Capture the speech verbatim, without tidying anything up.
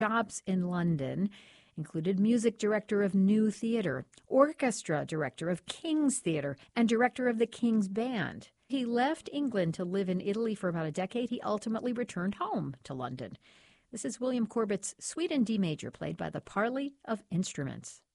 jobs in London included music director of New Theatre, orchestra director of King's Theatre, and director of the King's Band. He left England to live in Italy for about a decade. He ultimately returned home to London. This is William Corbett's Suite in D major, played by the Parley of Instruments.